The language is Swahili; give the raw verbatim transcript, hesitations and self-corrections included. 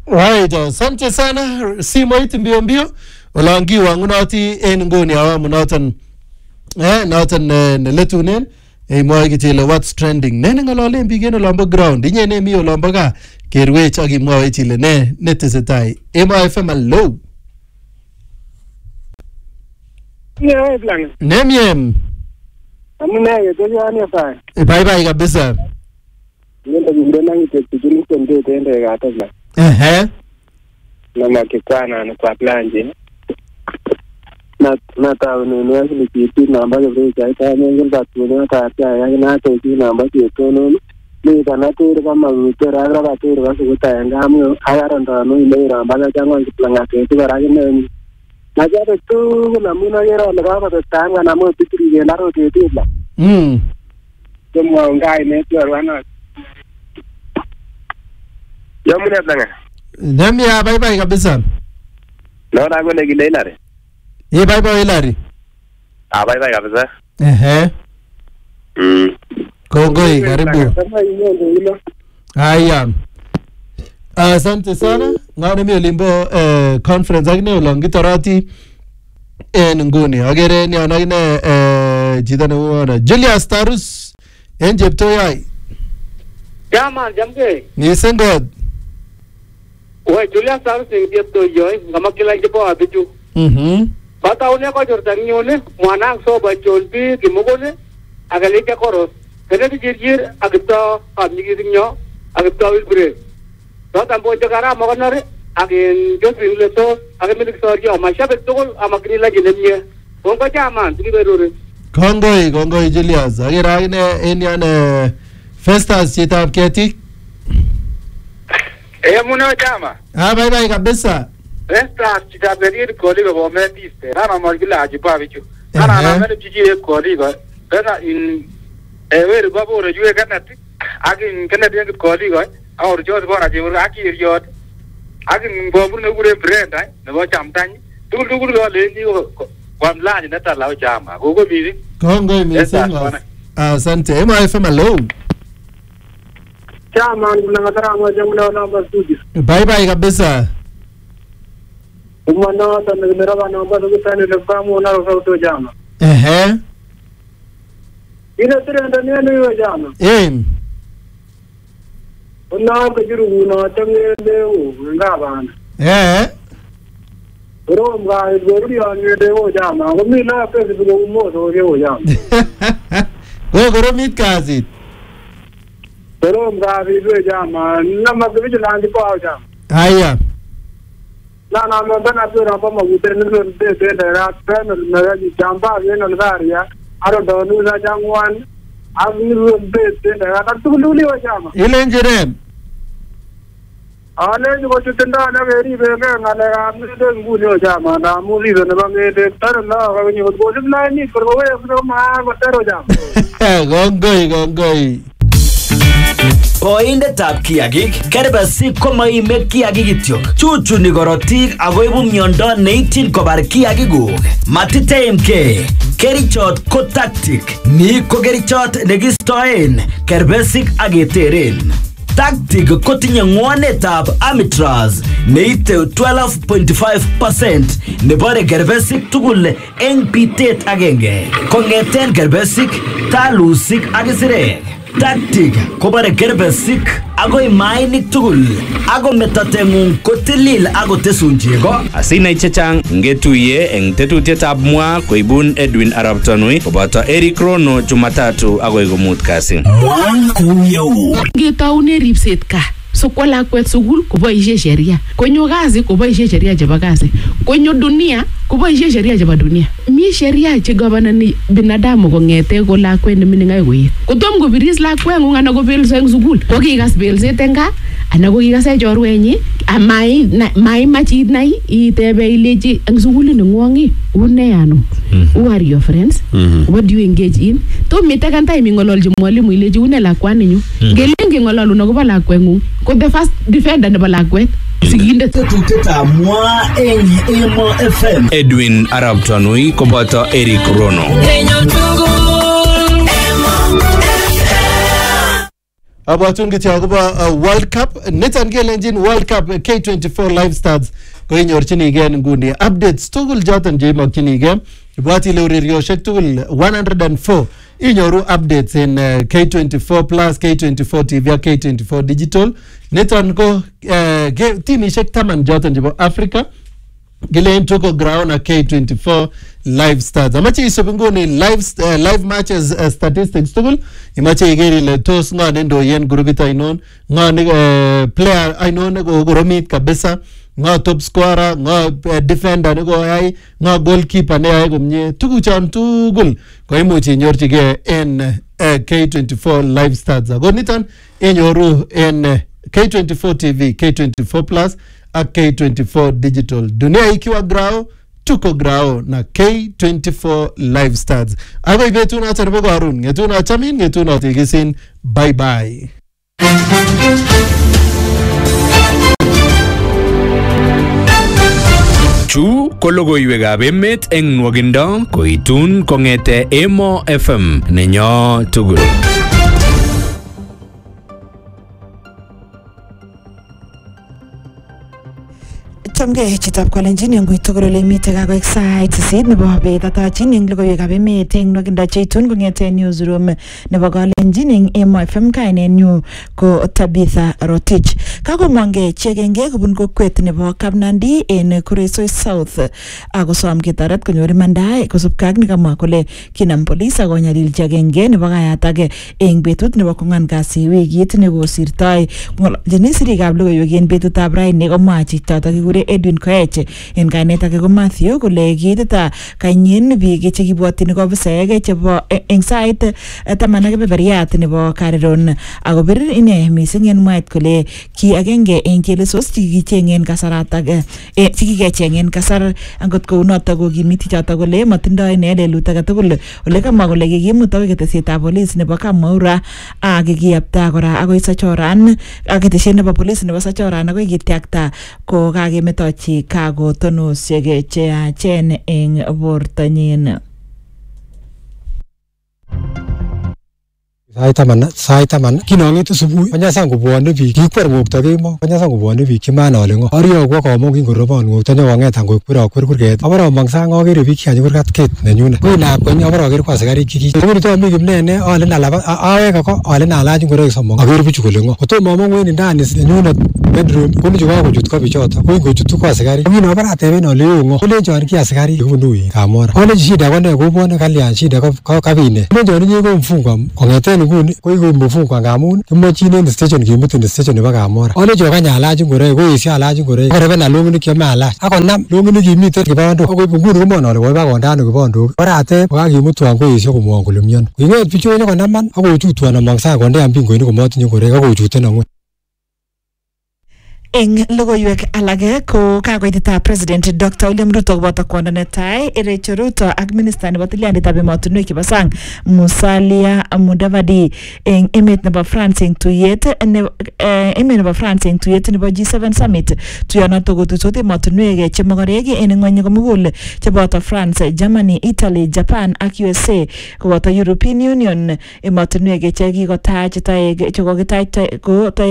Right, asante sana. Simoit mbio mbio. Olangi wangunati en ngoni awamu noton eh noton neletunen e mwa kitile what's trending. Nene ngalale bigen olombo ground. Inye ne mi olombo ga kerwech ak imwa chile ne netesetai. Emo F M low. Yeah, plan. Nemiem. Amuna yeto yani fa. Bye bye kabisa. Nenda ngenda ngite kijini kwende tende gata la. Eh Na makikwana na kwa planje. Na na tawo ne ne ni kiti namba ke brecha ita ngel batu ne ta ta ya na to ki namba ke to no ni kana to ro kama to ra ra ba to ro so ta nga mu ayara ndo no ile ra ba ga ngwan ki planga ke ti ra ne na ja to na mu na yera na ba ba ta nga na mo ti ti ge na ro ti ti la mm mo ngai ne to ra na ya mu ne planga Nemia bye bye kabisa. No na gole gile ilare. Eh bye bye ilari. Ah bye bye kabisa. Eh Mm. Kongoi karibu. Haya. Asante sana. Ngani mi olimbo eh conference akine olongi torati en nguni. Agere ni anagine eh jidane uona. Julius Tarus en jeptoyai. Jaman jamke. Ni sengod. Woi Julius Tarus en jeptoyai ngama kila jipo abichu. Mhm. Bata une ko jortan nyone mwana so ba cholbi kimogone agale ke koros. Kene di jirjir agto amigi sinyo agto wilbre. So tambo jagara mogonare agin jotrin leto agamilik sorjo mashabe tugul amakni la jinemye. Bongo jaman tiberure. Kongoi kongoi Julius. Agere akine en yan Festus chitab ketik. Eh muno jama. Ah bye bye kabisa. Festus chitab ketik koli go metiste. Rana morgila ajipa bichu. Rana na mele jiji koli go. Bena in ewer babo rejuwe kanati. Agin kanati en koli go. Aur jod bona jimur akir jod. Agin bombur ne gure brenda ne bo chamtany. Tugul tugul go lenji go. Kwam laji neta lao jama. Gogo bizi. Kongoi misengo. Asante. Emo F M low. Chaman kunangatara mo jamuna namba studio. Bye bye kabisa. Umano ta ngira ba namba du tani le kamu na ro to jama. Eh Ina tere ndani ni yo jama. Em. Una ko jiru na tange de o ngabana. Eh. Ro mga gori anye de o jama. Ko mi na pe du mo so ye o jama. Go goro mit kazit. Ro mga vi du jama. Na ma bi jala ndi ko jama. Haya. Na na mo bana tu na pa ma utere ne de de de ra pe na na ji jamba ye na daria. Aro do nu na jangwan. Ami ru de de na ta tu lu li o jama. Ile njere. Ale jo to tenda na veri be ga na la amni de ngu ni jama na mu li ne ba me de tar na ga ni go de na ni ko we ko ma go taro jama. Gongoi gongoi. Koindetab kiagik kerbesik komoime kiagik kityok. Chuchuni korotik akoibu miondo neityin kobar kiagikuk. Matiteimke. Kerichot ko tactic. Ni ko kerichot nekistoen kerbesik ak keteren. Tactic kotinye ng'wonetab Amitraz neite twelve point five percent nebore kerbesik tugul eng bitet agenge. Kong'eten kerbesik, talusik ak isirek. Tactic kobare kerbesik agoi mainik tugul. Ago metateng'ung kotilil ago tesun chego. Asinai chechang ngetuye eng tetutietab mwa koibun Edwin Arap Tanui koboto Eric Rono Jumatatu agoi komut kasi. Mwa kuyo. Ngetaune ripset ka. So kwa lakwet sukul koboishe sheria. Konyo kazi koboishe sheria chebo kazi. Konyo dunia koboishe sheria chebo dunia. Mi sheria che governani binadamu kong'ete ko lakwet nemining akoi koet. Kotom kobiris lakweng'ung anan kobelso eng sukul. Ko kikas belset eng gaa anan ko kikase chorwenyi amai maimach inai itebe ilechi eng sukulit neng'wong une ano. Who are your friends? Mm-hmm. What do you engage in? To mitakan time ingololji mwalimu ilechi une lakwani nyu. Mm-hmm. Ngelenge ngololun akobo lakweng'ung ko the first defender nebo lakwet. Sigindet tetutietab mwa eng Emo F M. Edwin Arap Tanui koboto Eric Rono. abwatun kityo akobo uh, World Cup niton kelenjin World Cup K twenty-four live stars ko inyorchinigei nguni updates tugul joton je imokchinigei ibwati ile urerioshek tugul one hundred four inyoru updates in uh, K twenty-four plus K twenty-four T V K twenty-four digital niton ko uh, timishek taman joton jebo Africa Gilen Toko Ground a K twenty-four live stars. Amache isop nguni live uh, live matches uh, statistics tugul. Imache igeri le tos nga nendo yen gurubita inon. Nga uh, player inon go goromit kabisa. Nga top scorer, nga uh, defender nego ay, nga goalkeeper ne ay gumnye. Tugu chan tugul. Kwa imuchi nyorchige en uh, K twenty-four live stars. Go nitan inyoru en uh, K twenty-four T V, K twenty-four plus a K twenty-four digital. Dunia ikiwa grao, tuko grao na K twenty-four live stars. Ako igetuna chanbogo arun, ngetuna chamin, ngetuna tigisin. Bye bye. Chu ko logoiwekab emet eng nwogindo koitun kongete Emo F M nenyo tugul. Chamge chitab kolenjin yang kuito korole mite kako excite sisit nebo bet atachin eng logoiwekab emet eng nwogindo cheitun kongete newsroom nebo kolenjin eng Emo F M kainenyu ko Tabitha Rotich. Kakomwange chegenge kobun kokwet nebo Kapnandi en Kuresoi South akosom ketoret konyor imanda kosubkei ak nekamwa kole kinam polis akonyalil chegenge nebo kayatage eng betut nebo kong'wan kasi wikit nekosirtoi. Ng'ololchini sirikab logoiwek en betutab raini komwa chitoto kikure Edwin Koech en kainet ake ko Matthew kole kiitita kanyin biik chekibwotyin ko ofisaek chebo eng sait taman ak kebeberyat nebo Kariron akobir ine mising en mwaet kole ki agenge en chelesos chekikicheng en kasaratak chekikecheng en kasar angot kounoto kokimiti choto kole matindoi ine lelut age tugul ole kamwa kole kikimut akoi ketesietab polis nebo Kamaura ak kikiyapta kora akoi Sachoran ak ketesiet nebo polis nebo Sachoran akoi kityakta ko kakemetochi kagotonosiek cheyachen eng bortonyin. Sait taman, sait taman, kinang'etu subui, konyasan kobwone biik, kikwer ng'okto kemo, konyasan kobwone biik chemana ole ng'o. Ariyokwo komong kingorobon ng'okto nyokong'etan kokwir akwer kurget. Abara omong sang akere biik chikanyi kurgat ket nenyunet. Koi lakweny abara aker ko asikarik chiki. Kobirto mi kimnene alen alaba awek ako alen alach ngoroik somok. Aker bichu kole ng'o. Kotomo among'u en ndani nenyunet bedroom komeche kakochut ko bichoto. Koi kochutu ko asikarik. Kin abara ateben ale yo ng'o. Kolenjon ki asikarik kobunu win Kamora. Kolenji shida ko ne kobwone kalyan shida ko kabine. Kolenjon inye ko mfungwa kong'eten nguni ko iko mfungwa ngamun kimochin station kimutin station nebo Kamora. Ole jo kanyalach ngoroik ko isi alach ngoroik. Koreben alonginik cheme alach. Akonam longinik kimiten kibondo. Ko nguni komon ale koiba kondano kibondo. Orate kokakimutwan ko isi komwon kole mion. Kinget bichu nyokonaman akochutwan among sang kondean pingoinik komotinye ngoroik akochuten ang'wen. Eng logoiwek alage ko kakoitita President Doctor William Ruto koboto kwondo netai Rachel Ruto ak minister nebo tilyanditab emotinwek chebo sang Musalia Mudavadi eng emet nebo France eng tuyet emet nebo France eng tuyet nebo G seven summit. Tuyonoto kotuitos emotinwek chemogorek en ng'wony komugul cheboto France, Germany, Italy, Japan ak U S A koboto European Union emotinwek chekikotach toek chekokitach ko